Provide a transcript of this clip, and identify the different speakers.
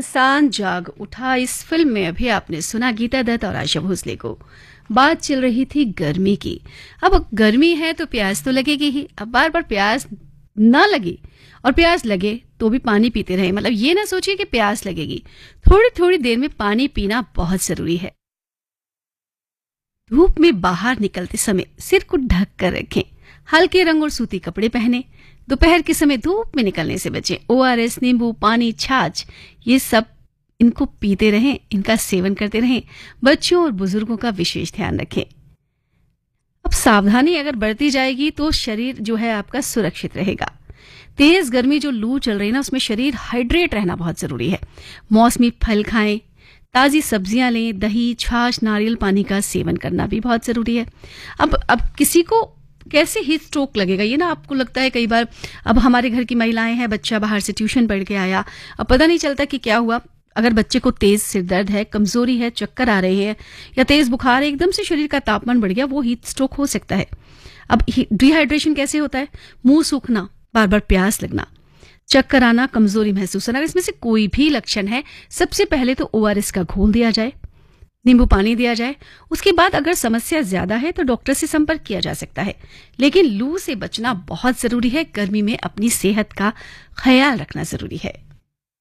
Speaker 1: इंसान जाग उठा। इस फिल्म में अभी आपने सुना गीता दत्त और आशा भोसले को। बात चल रही थी गर्मी की। अब गर्मी है तो प्यास तो लगेगी ही। अब बार बार प्यास ना लगे और प्यास लगे तो भी पानी पीते रहे। मतलब ये ना सोचिए कि प्यास लगेगी, थोड़ी थोड़ी देर में पानी पीना बहुत जरूरी है। धूप में बाहर निकलते समय सिर को ढक कर रखें, हल्के रंग और सूती कपड़े पहने। दोपहर के समय धूप में निकलने से बचें। ORS, नींबू पानी, छाछ, ये सब इनको पीते रहें, इनका सेवन करते रहें। बच्चों और बुजुर्गों का विशेष ध्यान रखें। अब सावधानी अगर बरती जाएगी तो शरीर जो है आपका सुरक्षित रहेगा। तेज गर्मी जो लू चल रही है ना, उसमें शरीर हाइड्रेट रहना बहुत जरूरी है। मौसमी फल खाएं, ताजी सब्जियां लें, दही, छाछ, नारियल पानी का सेवन करना भी बहुत जरूरी है। अब किसी को कैसे हीट स्ट्रोक लगेगा, ये ना आपको लगता है कई बार। अब हमारे घर की महिलाएं हैं, बच्चा बाहर से ट्यूशन पढ़ के आया, अब पता नहीं चलता कि क्या हुआ। अगर बच्चे को तेज सिर दर्द है, कमजोरी है, चक्कर आ रहे हैं या तेज बुखार है, एकदम से शरीर का तापमान बढ़ गया, वो हीट स्ट्रोक हो सकता है। अब डिहाइड्रेशन कैसे होता है? मुंह सूखना, बार बार प्यास लगना, चक्कर आना, कमजोरी महसूस होना। इसमें से कोई भी लक्षण है, सबसे पहले तो ORS का घोल दिया जाए, नींबू पानी दिया जाए। उसके बाद अगर समस्या ज्यादा है तो डॉक्टर से संपर्क किया जा सकता है। लेकिन लू से बचना बहुत जरूरी है। गर्मी में अपनी सेहत का ख्याल रखना जरूरी है।